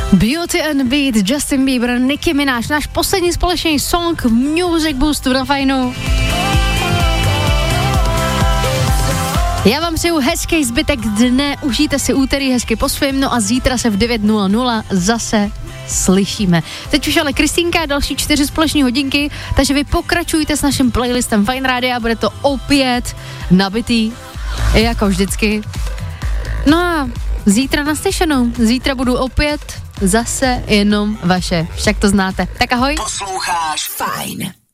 Beauty and Beat, Justin Bieber, Nicki Minaj, náš poslední společný song Music Boostu na Fajnu. Já vám přeju hezký zbytek dne, užijte si úterý hezky po svým, no a zítra se v 9:00 zase slyšíme. Teď už ale Kristýnka a další 4 společní hodinky, takže vy pokračujte s naším playlistem Fajn Rádia a bude to opět nabitý, jako vždycky. No a zítra naslyšenou, zítra budu opět zase jenom vaše, však to znáte. Tak ahoj. Posloucháš Fajn.